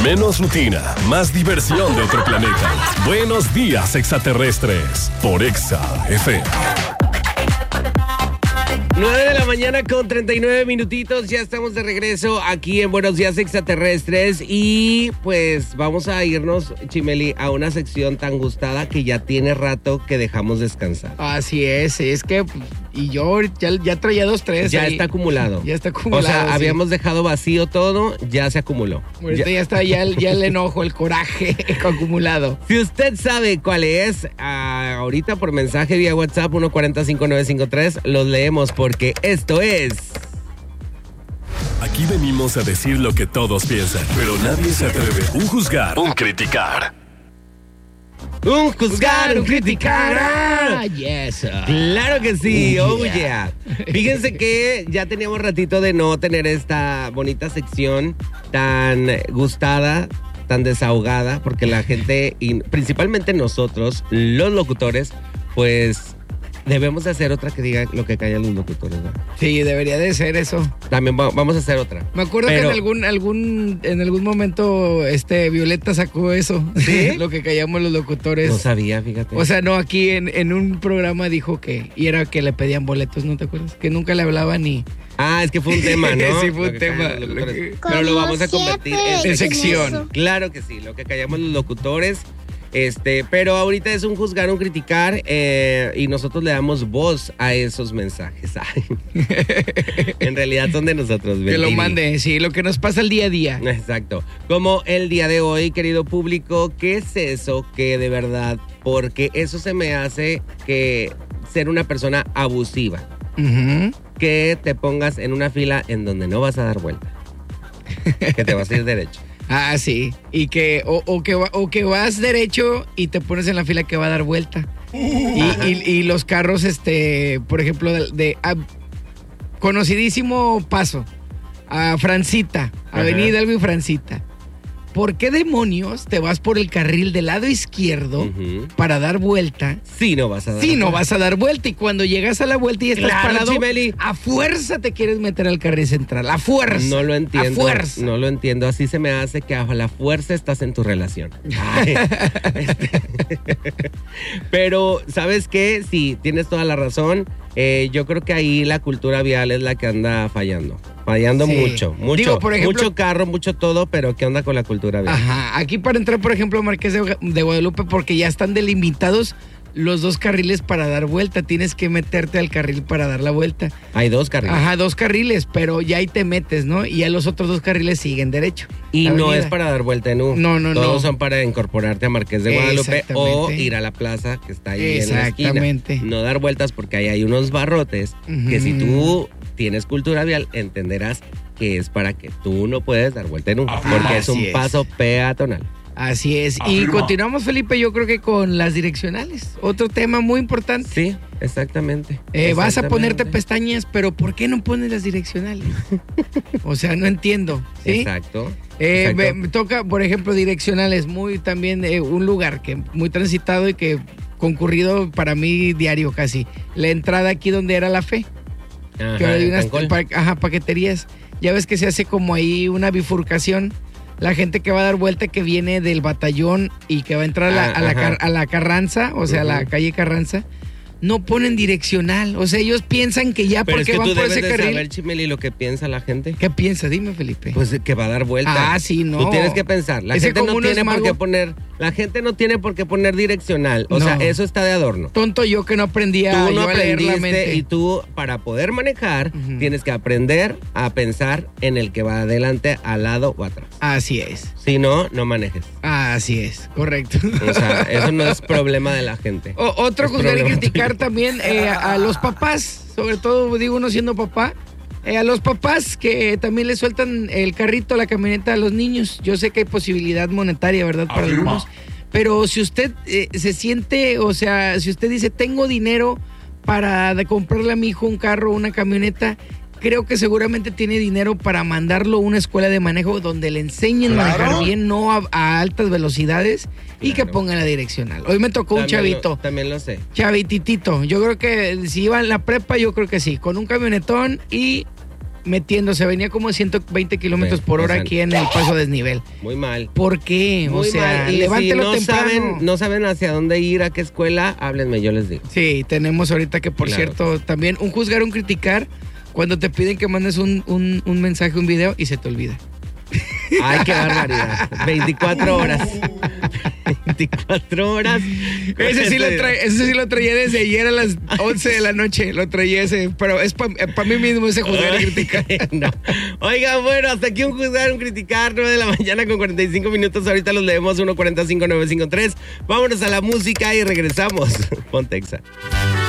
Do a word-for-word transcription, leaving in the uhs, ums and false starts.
Menos rutina, más diversión de otro planeta. Buenos días, extraterrestres, por Exa F M. nueve de la mañana con treinta y nueve minutitos, ya estamos de regreso aquí en Buenos Días Extraterrestres y pues vamos a irnos, Chimeli, a una sección tan gustada que ya tiene rato que dejamos descansar. Así es, es que y yo ya, ya traía dos, tres. Ya ahí. está acumulado. Ya está acumulado. O sea, sí. habíamos dejado vacío todo, ya se acumuló. Ahorita ya, ya está ya el, ya el enojo, el coraje acumulado. Si usted sabe cuál es, ah, ahorita por mensaje vía WhatsApp uno cuatro cero cinco nueve cinco tres, los leemos porque esto es... Aquí venimos a decir lo que todos piensan, pero nadie se atreve a juzgar, un criticar. Un juzgar, un criticar. Ah, yes. Claro que sí, oh, Oh, yeah. yeah. Fíjense que ya teníamos ratito de no tener esta bonita sección tan gustada, tan desahogada, porque la gente, y principalmente nosotros, los locutores, pues debemos de hacer otra que diga lo que callan los locutores, ¿no? Sí, debería de ser eso. También va- vamos a hacer otra. Me acuerdo Pero- que en algún, algún, en algún momento este Violeta sacó eso. ¿Sí? Lo que callamos los locutores. No sabía, fíjate. O sea, no, aquí en, en un programa dijo que, y era que le pedían boletos, ¿no te acuerdas? Que nunca le hablaban ni... Ah, es que fue un tema, ¿no? Sí, fue Lo un que tema. callan los locutores. Lo que- Pero lo Como vamos a convertir en, En sección. Claro que sí, lo que callamos los locutores. Este, pero ahorita es un juzgar, un criticar, eh, y nosotros le damos voz a esos mensajes. Ay. En realidad son de nosotros. Que lo Betty. mande, sí, lo que nos pasa el día a día. Exacto. Como el día de hoy, querido público, ¿qué es eso que de verdad? Porque eso se me hace que ser una persona abusiva. Ujú. Que te pongas en una fila en donde no vas a dar vuelta. Que te vas a ir derecho. Ah, sí. Y que, o, o que, va- o que vas derecho y te pones en la fila que va a dar vuelta. Y, y- y los carros, este, por ejemplo, de, de- ah, conocidísimo paso a Francita, Avenida Hidalgo y Francita. ¿Por qué demonios te vas por el carril del lado izquierdo Ujú. para dar vuelta? Sí, no vas a dar Sí, no vuelta. vas a dar vuelta y cuando llegas a la vuelta y estás Claro, parado, Chimeli. a fuerza te quieres meter al carril central, a fuerza. No lo entiendo. A fuerza. No lo entiendo. Así se me hace que a la fuerza estás en tu relación. Ay, este, Pero, ¿sabes qué? Sí, tienes toda la razón. Eh, yo creo que ahí la cultura vial es la que anda fallando. Fallando Sí. mucho, mucho. Digo, por ejemplo- mucho carro, mucho todo, pero ¿qué onda con la cultura vial? Ajá, aquí para entrar, por ejemplo, a Marqués de, Gua- de Guadalupe, porque ya están delimitados los dos carriles para dar vuelta. Tienes que meterte al carril para dar la vuelta. Hay dos carriles. Ajá, dos carriles, pero ya ahí te metes, ¿no? Y ya los otros dos carriles siguen derecho. Y La no avenida. es para dar vuelta en U. No, no, Todos no. son para incorporarte a Marqués de Guadalupe o Exactamente. ir a la plaza que está ahí en la esquina. Exactamente. No dar vueltas porque ahí hay unos barrotes que si tú tienes cultura vial entenderás que es para que tú no puedes dar vuelta en U. Porque es un Así es. paso peatonal. Así es. Y continuamos, Felipe, yo creo que con las direccionales. Otro tema muy importante. Sí, exactamente. Eh, vas a Exactamente. ponerte pestañas, pero ¿por qué no pones las direccionales? O sea, no entiendo. ¿sí? Exacto. Eh, exacto. me, me toca, por ejemplo, direccionales, muy también eh, un lugar que muy transitado y que concurrido para mí diario casi. La entrada aquí donde era la fe, Ajá, que ahora hay en unas Cancol. pa- ajá, paqueterías. Ya ves que se hace como ahí una bifurcación. La gente que va a dar vuelta que viene del batallón y que va a entrar a la, Ah, a la, ajá. Car- a la Carranza, o sea, a la Ujú. calle Carranza, no ponen direccional. O sea, ellos piensan que ya Pero es porque que van tú por debes ese de carril. saber, Chimeli, lo que piensa la gente. ¿Qué piensas? Dime, Felipe. Pues que va a dar vuelta. Ah, sí, no. Tú tienes que pensar. La Ese gente como no uno es tiene por mago. qué poner. La gente no tiene por qué poner direccional. O sea, No. eso está de adorno. Tonto yo que no aprendía Tú no yo a leer la aprendiste mente. y tú para poder manejar Ujú. tienes que aprender a pensar en el que va adelante, al lado o atrás. Así es. Si no, no manejes. Así es, correcto. O sea, eso no es problema de la gente. O- otro Es juzgar y problema criticar tuyo. también eh, a, a los papás, sobre todo digo uno siendo papá, eh, a los papás que también le sueltan el carrito, la camioneta a los niños. Yo sé que hay posibilidad monetaria, ¿verdad? Para algunos. Pero si usted eh, se siente, o sea, si usted dice, tengo dinero para de comprarle a mi hijo un carro o una camioneta, creo que seguramente tiene dinero para mandarlo a una escuela de manejo donde le enseñen a manejar bien, no a, a altas velocidades y que Claro. pongan la direccional. Hoy me tocó un También chavito. Lo, también lo sé. Chavititito, yo creo que si iba en la prepa, yo creo que sí, con un camionetón y metiéndose, venía como a ciento veinte kilómetros por hora aquí en el paso a desnivel. Muy mal. ¿Por qué? Muy o sea, mal. Y levántelo si no temprano. saben, no saben hacia dónde ir, a qué escuela, háblenme, yo les digo. Sí, tenemos ahorita que, por Claro. cierto, también un juzgar, un criticar, cuando te piden que mandes un, un, un mensaje, un video y se te olvida. Ay, qué barbaridad. veinticuatro horas. veinticuatro horas. Ese sí, lo trae, ese sí lo traía desde ayer a las once de la noche. Lo traía ese, pero es para pa mí mismo ese juzgar y criticar. No. Oigan, bueno, hasta aquí un juzgar, un criticar, nueve de la mañana con cuarenta y cinco minutos. Ahorita los leemos, uno cuarenta y cinco nueve cinco tres. Vámonos a la música y regresamos. Ponte Exa.